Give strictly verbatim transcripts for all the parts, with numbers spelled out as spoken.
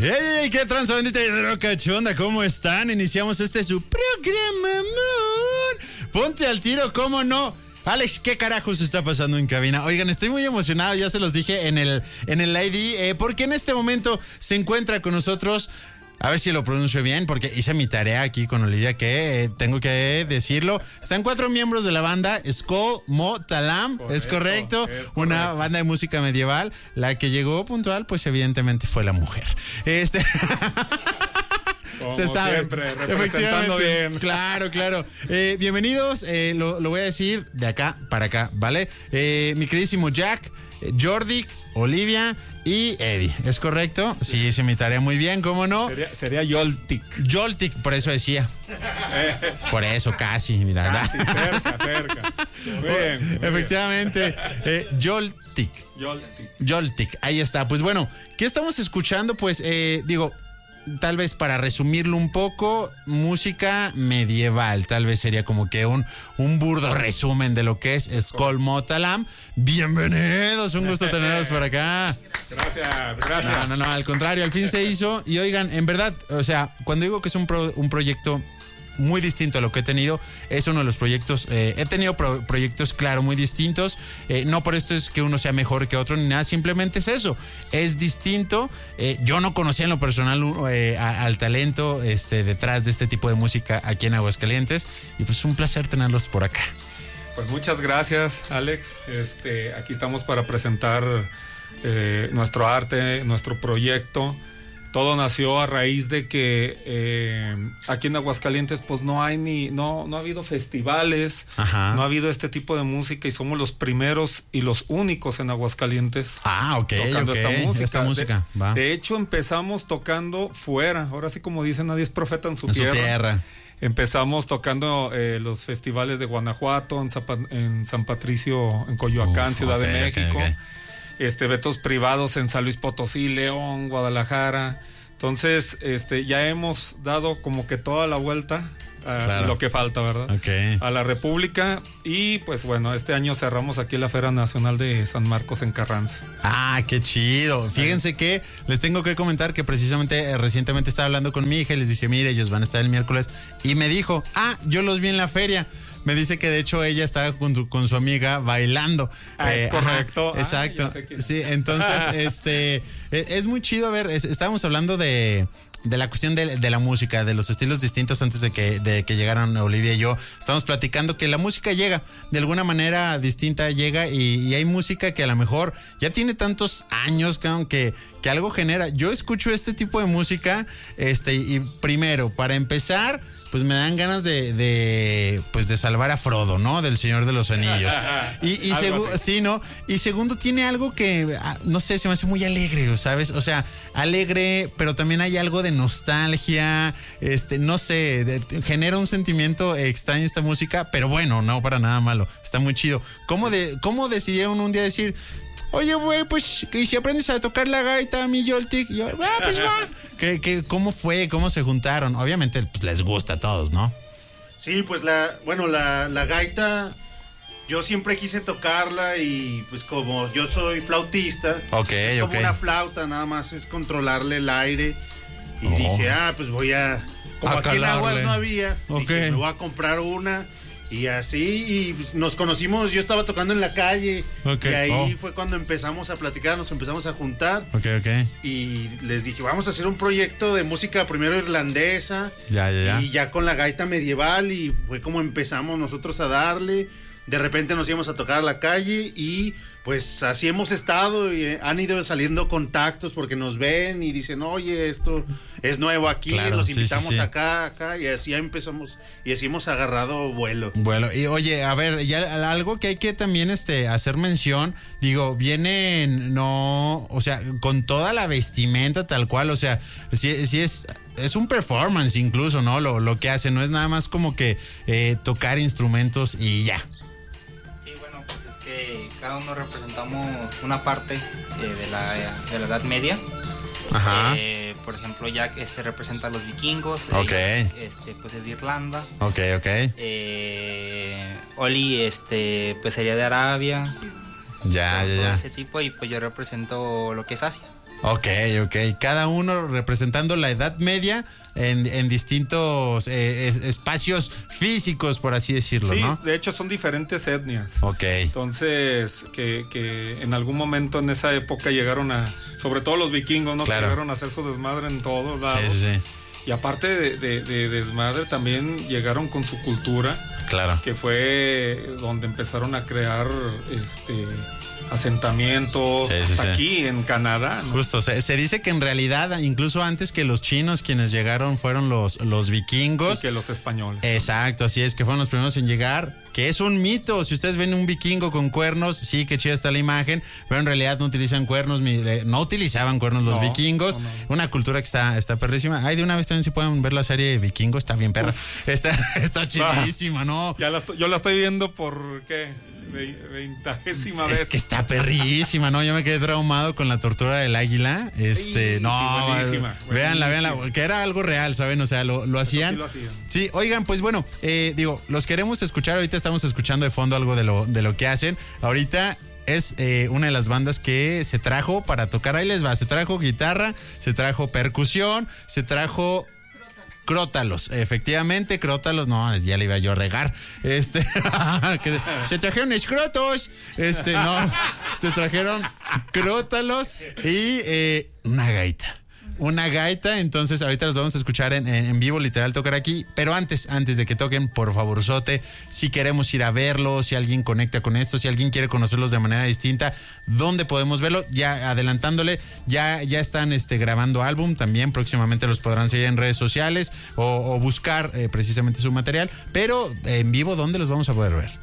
¡Ey, ey, qué tranza, bendita y rocachonda! ¿Cómo están? Iniciamos este su programa, amor. Ponte al tiro, ¿cómo no? Alex, ¿qué carajos está pasando en cabina? Oigan, estoy muy emocionado, ya se los dije en el, en el I D, eh, porque en este momento se encuentra con nosotros... A ver si lo pronuncio bien, porque hice mi tarea aquí con Olivia, que eh, tengo que decirlo. Están cuatro miembros de la banda, Skull Mo Talam, correcto, es correcto, es correcto. Una banda de música medieval. La que llegó puntual, pues evidentemente fue la mujer. Este... Como se sabe, siempre, representando bien. Claro, claro. Eh, bienvenidos, eh, lo, lo voy a decir de acá para acá, ¿vale? Eh, mi queridísimo Jack, eh, Jordi, Olivia y Eddie, ¿es correcto? Sí, hice mi tarea muy bien, ¿cómo no? Sería, sería Yoltik. Yoltik, por eso decía. Por eso, casi, mira. Casi, cerca, cerca. Bien, efectivamente, eh, Yoltik. Yoltik. Yoltik, ahí está. Pues bueno, ¿qué estamos escuchando? Pues, eh, digo... Tal vez para resumirlo un poco, música medieval, tal vez sería como que un, un burdo resumen de lo que es Skull Mo Talam. Bienvenidos, un gusto tenerlos por acá. Gracias, gracias. No, no, no, al contrario, al fin se hizo. Y oigan, en verdad, o sea, cuando digo que es un, pro, un proyecto muy distinto a lo que he tenido, es uno de los proyectos, eh, he tenido pro, proyectos, claro, muy distintos, eh, no por esto es que uno sea mejor que otro ni nada, simplemente es eso, es distinto. eh, yo no conocía en lo personal eh, a, al talento este, detrás de este tipo de música aquí en Aguascalientes, y pues es un placer tenerlos por acá. Pues muchas gracias, Alex. Este, aquí estamos para presentar eh, nuestro arte, nuestro proyecto. Todo nació a raíz de que eh, aquí en Aguascalientes pues no hay ni, no, no ha habido festivales, ajá, no ha habido este tipo de música y somos los primeros y los únicos en Aguascalientes. Ah, ok, tocando okay. esta música. Esta música. De, Va. de hecho empezamos tocando fuera, ahora sí como dicen, nadie es profeta en su en tierra. Su tierra. Empezamos tocando eh, los festivales de Guanajuato, en, Zapa, en San Patricio, en Coyoacán, Uf, Ciudad okay, de México. Okay, okay. Este, eventos privados en San Luis Potosí, León, Guadalajara. Entonces, este, ya hemos dado como que toda la vuelta a claro. lo que falta, ¿verdad? Okay. A la República. Y pues bueno, este año cerramos aquí la Feria Nacional de San Marcos en Carranza. Ah, qué chido. Fíjense que les tengo que comentar que precisamente eh, recientemente estaba hablando con mi hija y les dije, mire, ellos van a estar el miércoles. Y me dijo, ah, yo los vi en la feria. Me dice que de hecho ella estaba con su, con su amiga bailando. Ah, eh, es correcto. Ajá, exacto. Ah, sí, entonces, este, es muy chido. A ver, es, estábamos hablando de, de la cuestión de, de la música, de los estilos distintos antes de que, de que llegaran Olivia y yo. Estamos platicando que la música llega, de alguna manera distinta llega y, y hay música que a lo mejor ya tiene tantos años que, que algo genera. Yo escucho este tipo de música, este, y primero, para empezar, pues me dan ganas de, de pues de salvar a Frodo, ¿no? Del Señor de los Anillos. Y, y segundo, sí, ¿no? Y segundo, tiene algo que, no sé, se me hace muy alegre, ¿sabes? O sea, alegre, pero también hay algo de nostalgia, este, no sé, de, genera un sentimiento extraño esta música, pero bueno, no para nada malo, está muy chido. ¿Cómo, de, cómo decidieron un día decir... Oye, güey, pues, ¿y si aprendes a tocar la gaita, mi Yoltik? Yo, ah, pues va. ¿Qué, qué, ¿Cómo fue? ¿Cómo se juntaron? Obviamente, pues, les gusta a todos, ¿no? Sí, pues, la, bueno, la, la gaita, yo siempre quise tocarla y, pues, como yo soy flautista, okay, es como okay. una flauta, nada más es controlarle el aire. Y oh. dije, ah, pues voy a... Como a aquí en Aguas no había, okay. dije, me voy a comprar una... Y así y nos conocimos, yo estaba tocando en la calle, okay. y ahí oh. fue cuando empezamos a platicar, nos empezamos a juntar. Okay, okay. Y les dije, vamos a hacer un proyecto de música primero irlandesa, ya, ya, ya. y ya con la gaita medieval, y fue como empezamos nosotros a darle. De repente nos íbamos a tocar a la calle y pues así hemos estado y han ido saliendo contactos porque nos ven y dicen, oye, esto es nuevo aquí, claro, los invitamos sí, sí, sí. acá, acá, y así empezamos y así hemos agarrado vuelo. Bueno, y oye, a ver, ya algo que hay que también este hacer mención, digo, vienen, no, o sea, con toda la vestimenta tal cual, o sea, si, si es... Es un performance incluso, ¿no? Lo, lo que hacen, no es nada más como que eh, tocar instrumentos y ya. Sí, bueno, pues es que cada uno representamos una parte eh, de, la, de la Edad Media. Ajá. Eh, por ejemplo, Jack este, representa a los vikingos. Ok. Ella, este, pues es de Irlanda. Ok, ok. Eh, Oli, este, pues sería de Arabia. Ya, ya, ya. Ese tipo, y pues yo represento lo que es Asia. Ok, ok. Cada uno representando la Edad Media en, en distintos eh, es, espacios físicos, por así decirlo, sí, ¿no? De hecho son diferentes etnias. Ok. Entonces, que, que en algún momento en esa época llegaron a, sobre todo los vikingos, ¿no? Claro. Que llegaron a hacer su desmadre en todos lados. Sí, sí, sí. Y aparte de, de, de desmadre, también llegaron con su cultura. Claro. Que fue donde empezaron a crear este asentamientos, sí, sí, hasta sí. aquí en Canadá, ¿no? Justo, se, se dice que en realidad, incluso antes que los chinos, quienes llegaron fueron los, los vikingos. Y que los españoles. Exacto, así es, que fueron los primeros en llegar, que es un mito. Si ustedes ven un vikingo con cuernos, sí, que chida está la imagen, pero en realidad no utilizan cuernos, no utilizaban cuernos los no, vikingos. No, no. Una cultura que está, está perrísima. Ay, de una vez también si pueden ver la serie de Vikingos, está bien perra. Está, está chidísima, ¿no? Ya la estoy, yo la estoy viendo por, ¿qué? Veintagésima vez. Es que está perrísima, ¿no? Yo me quedé traumado con la tortura del águila. Este, sí, no, sí, buenísima, véanla, buenísima. véanla, que era algo real, ¿saben? O sea, lo, lo hacían. Sí, lo hacían. Sí, oigan, pues bueno, eh, digo, los queremos escuchar. Ahorita estamos escuchando de fondo algo de lo, de lo que hacen. Ahorita es eh, una de las bandas que se trajo para tocar. Ahí les va, se trajo guitarra, se trajo percusión, se trajo crótalos, efectivamente, crótalos, no, ya le iba yo a regar. Este, que se trajeron escrotos, este, no, se trajeron crótalos y eh, una gaita. Una gaita, entonces ahorita los vamos a escuchar en, en, en vivo, literal, tocar aquí. Pero antes, antes de que toquen, por favorzote, si queremos ir a verlos, si alguien conecta con esto, si alguien quiere conocerlos de manera distinta, ¿dónde podemos verlo? Ya adelantándole, ya, ya están este, grabando álbum, también próximamente los podrán seguir en redes sociales o, o buscar eh, precisamente su material. Pero en vivo, ¿dónde los vamos a poder ver?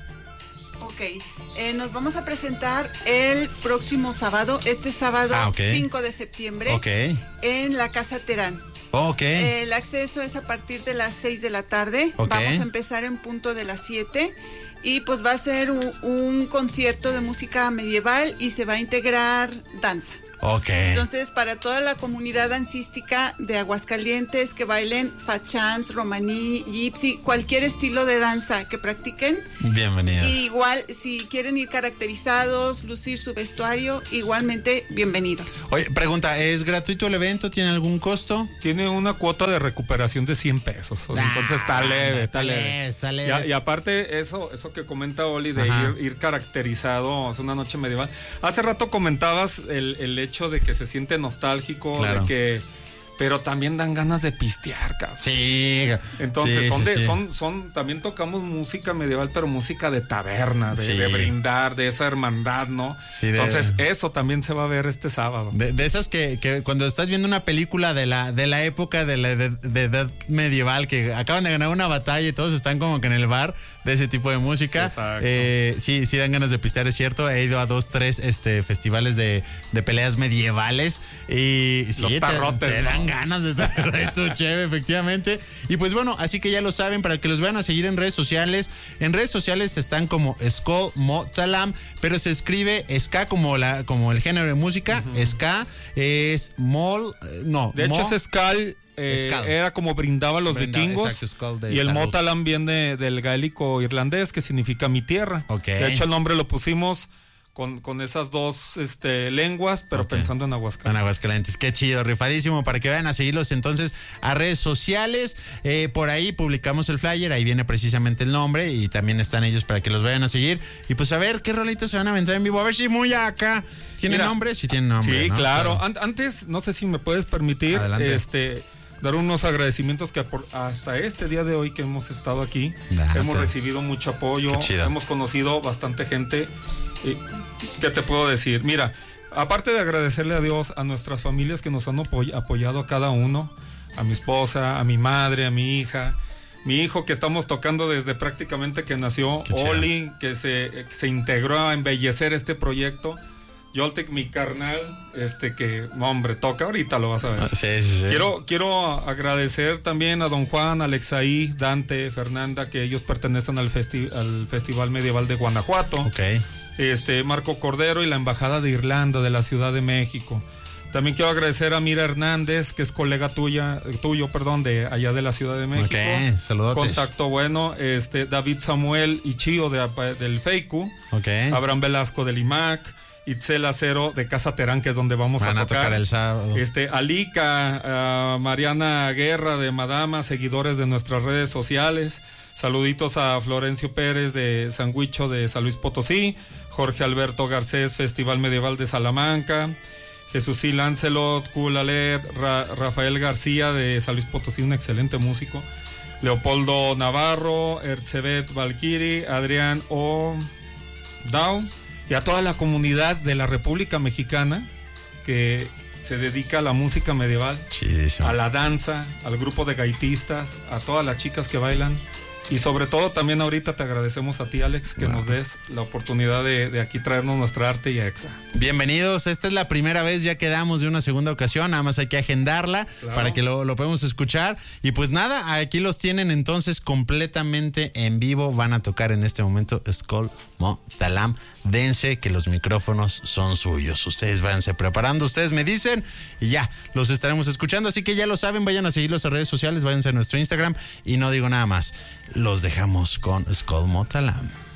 Ok, eh, nos vamos a presentar el próximo sábado, este sábado ah, okay. cinco de septiembre, okay. en la Casa Terán. Ok. Eh, el acceso es a partir de las seis de la tarde, okay. Vamos a empezar en punto de las siete y pues va a ser un, un concierto de música medieval y se va a integrar danza. Ok. Entonces, para toda la comunidad dancística de Aguascalientes que bailen fachans, romaní, gypsy, cualquier estilo de danza que practiquen. Bienvenidos. Y igual, si quieren ir caracterizados, lucir su vestuario, igualmente bienvenidos. Oye, pregunta, ¿es gratuito el evento? ¿Tiene algún costo? Tiene una cuota de recuperación de cien pesos. Ah, entonces está leve, está, está leve. leve. Está leve. Y, y aparte, eso, eso que comenta Oli de ir, ir caracterizado, es una noche medieval. Hace rato comentabas el, el hecho de que se siente nostálgico, claro. de que, pero también dan ganas de pistear, cabrón. Sí. Entonces sí, son sí, de, sí. son, son, también tocamos música medieval, pero música de taberna, de, sí. de brindar, de esa hermandad, ¿no? Sí, de, Entonces eso también se va a ver este sábado. De, de esas que, que cuando estás viendo una película de la, de la época de la de, de edad medieval, que acaban de ganar una batalla y todos están como que en el bar, de ese tipo de música. Exacto. Eh, sí, sí dan ganas de pistear, es cierto. He ido a dos, tres este, festivales de, de peleas medievales y sí, Los tarrotes, te, te ¿no? dan ganas de estar de tu chévere, efectivamente. Y pues bueno, así que ya lo saben, para que los vayan a seguir en redes sociales. En redes sociales están como Skull Motalam, pero se escribe ska como la como el género de música. Uh-huh. Ska es mol, no. De mo, hecho es skal. Eh, era como brindaba a los brindaba, vikingos, exacto, y el salud. Motalam viene del gaélico irlandés, que significa mi tierra. Okay. De hecho el nombre lo pusimos con, con esas dos este, lenguas, pero okay. pensando en Aguascalientes. En Aguascalientes, qué chido, rifadísimo, para que vayan a seguirlos entonces a redes sociales. Eh, por ahí publicamos el flyer, ahí viene precisamente el nombre y también están ellos para que los vayan a seguir. Y pues a ver qué rolitas se van a aventar en vivo, a ver si muy acá. ¿Tiene Mira, nombre? Sí tiene nombre. Sí, ¿no? claro. claro. Antes, no sé si me puedes permitir Adelante. este dar unos agradecimientos que por, hasta este día de hoy que hemos estado aquí, Date. hemos recibido mucho apoyo, hemos conocido bastante gente. Eh, ¿Qué te puedo decir? Mira, aparte de agradecerle a Dios, a nuestras familias que nos han apoy- apoyado a cada uno, a mi esposa, a mi madre, a mi hija, mi hijo que estamos tocando desde prácticamente que nació, Oli, que se, se integró a embellecer este proyecto. Yoltec, mi carnal, este que, hombre, toca, ahorita lo vas a ver. Sí, sí, sí. Quiero, quiero agradecer también a don Juan, Alexaí, Dante, Fernanda, que ellos pertenecen al, festi- al Festival Medieval de Guanajuato. Ok. Este, Marco Cordero y la Embajada de Irlanda de la Ciudad de México. También quiero agradecer a Mira Hernández, que es colega tuya, tuyo, perdón, de allá de la Ciudad de México. Ok, saludos. Contacto bueno, este, David Samuel y Chío de, del Feicu. Ok. Abraham Velasco del I M A C. Itzel Acero de Casa Terán, que es donde vamos Van a a tocar. tocar el sábado. Este, Alica, uh, Mariana Guerra de Madama, seguidores de nuestras redes sociales. Saluditos a Florencio Pérez de Sanguicho de San Luis Potosí, Jorge Alberto Garcés, Festival Medieval de Salamanca, Jesús y Lancelot, Culalet, Ra- Rafael García de San Luis Potosí, un excelente músico, Leopoldo Navarro, Ercebet Valquiri, Adrián O. Dao, y a toda la comunidad de la República Mexicana que se dedica a la música medieval, Chidísimo. a la danza, al grupo de gaitistas, a todas las chicas que bailan. Y sobre todo también ahorita te agradecemos a ti, Alex, que Wow. nos des la oportunidad de, de aquí traernos nuestra arte y a EXA. Bienvenidos, esta es la primera vez, ya quedamos de una segunda ocasión, nada más hay que agendarla Claro. para que lo, lo podamos escuchar. Y pues nada, aquí los tienen entonces completamente en vivo, van a tocar en este momento Skull Motalam. Dense que los micrófonos son suyos, ustedes váyanse preparando, ustedes me dicen y ya, los estaremos escuchando, así que ya lo saben, vayan a seguirlos en redes sociales, váyanse a nuestro Instagram y no digo nada más, los dejamos con Skull Motalam.